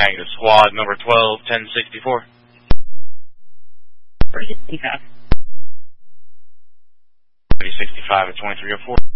Negative. Squad number 12, 1064. 365. 365 at 2304.